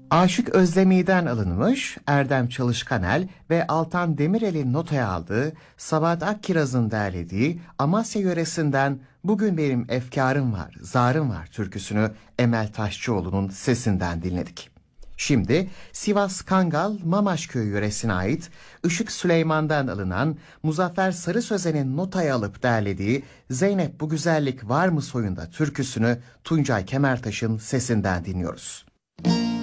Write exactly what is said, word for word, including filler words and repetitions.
Aşık Özdemi'den alınmış Erdem Çalışkanel ve Altan Demirel'in notaya aldığı, Sabahat Akkiraz'ın derlediği Amasya yöresinden Bugün Benim Efkarım Var, Zarım Var türküsünü Emel Taşçıoğlu'nun sesinden dinledik. Şimdi Sivas Kangal Mamaşköy yöresine ait Işık Süleyman'dan alınan Muzaffer Sarı Sözen'in notaya alıp derlediği Zeynep Bu Güzellik Var mı Soyunda türküsünü Tuncay Kemertaş'ın sesinden dinliyoruz.